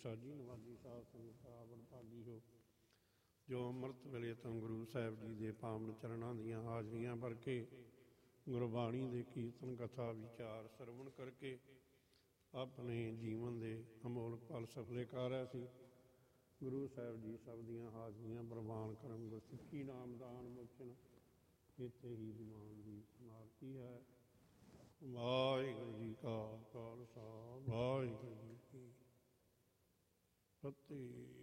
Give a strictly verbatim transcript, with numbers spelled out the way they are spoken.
ਸਾਜੀ ਨਵਾਜੀ ਸਾਧ ਸੰਗਤ ਆਵਣ ਭਾਗੀ ਹੋ, ਜੋ ਅੰਮ੍ਰਿਤ ਵੇਲੇ ਤੋਂ ਗੁਰੂ ਸਾਹਿਬ ਜੀ ਦੇ ਪਾਵਨ ਚਰਨਾਂ ਦੀਆਂ ਹਾਜ਼ਰੀਆਂ ਭਰ ਕੇ ਗੁਰਬਾਣੀ ਦੇ ਕੀਰਤਨ ਕਥਾ ਵਿਚਾਰ ਸਰਵਣ ਕਰਕੇ ਆਪਣੇ ਜੀਵਨ ਦੇ ਅਮੋਲਕ ਪਲ ਸਫਲੇ ਕਰ ਰਿਹਾ ਸੀ। ਗੁਰੂ ਸਾਹਿਬ ਜੀ ਸਭ ਦੀਆਂ ਹਾਜ਼ਰੀਆਂ ਪ੍ਰਵਾਨ ਕਰਨ, ਗੁਰਸਿੱਖੀ ਨਾਮਦਾਨ ਬਖਸ਼ਣ, ਇੱਥੇ ਹੀ ਦੀਵਾਨ ਦੀ ਸਮਾਪਤੀ ਹੈ। ਵਾਹਿਗੁਰੂ ਜੀ ਕਾ ਖਾਲਸਾ, ਵਾਹਿਗੁਰੂ ਜੀ ਕੀ ਫਤਿਹ।